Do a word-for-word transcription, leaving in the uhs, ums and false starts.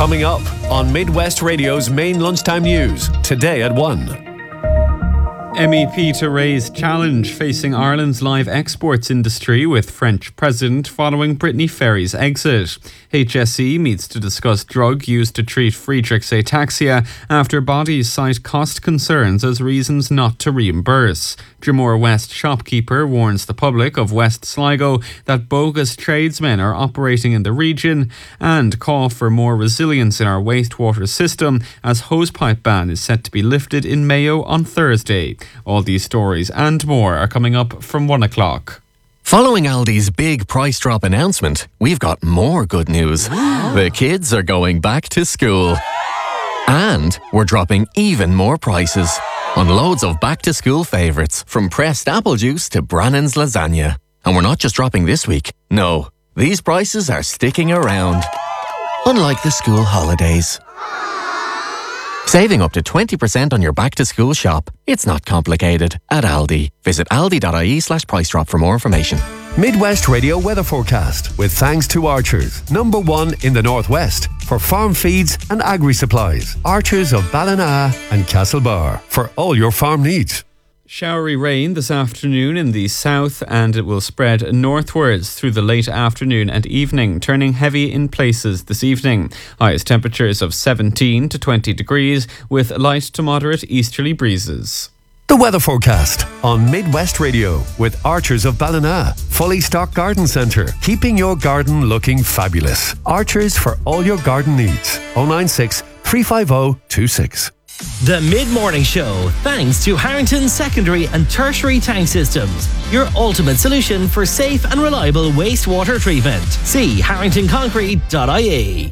Coming up on Midwest Radio's main lunchtime news, today at one. M E P to raise challenge facing Ireland's live exports industry with French President following Brittany Ferry's exit. H S E meets to discuss drug used to treat Friedreich's ataxia after bodies cite cost concerns as reasons not to reimburse. Drumore West shopkeeper warns the public of West Sligo that bogus tradesmen are operating in the region and call for more resilience in our wastewater system as hosepipe ban is set to be lifted in Mayo on Thursday. All these stories and more are coming up from one o'clock. Following Aldi's big price drop announcement, we've got more good news. The kids are going back to school. And we're dropping even more prices on loads of back-to-school favourites, from pressed apple juice to Brannan's lasagna. And we're not just dropping this week. No, these prices are sticking around. Unlike the school holidays. Saving up to twenty percent on your back-to-school shop. It's not complicated at Aldi. Visit aldi.ie slash price drop for more information. Midwest Radio weather forecast with thanks to Archers, number one in the Northwest for farm feeds and agri-supplies. Archers of Ballina and Castlebar for all your farm needs. Showery rain this afternoon in the south, and it will spread northwards through the late afternoon and evening, turning heavy in places this evening. Highest temperatures of seventeen to twenty degrees with light to moderate easterly breezes. The weather forecast on Midwest Radio with Archers of Ballina. Fully stocked garden centre, keeping your garden looking fabulous. Archers for all your garden needs. oh nine six, three five oh, two six. The Mid-Morning Show, thanks to Harrington Secondary and Tertiary Tank Systems, your ultimate solution for safe and reliable wastewater treatment. See harrington concrete dot I E.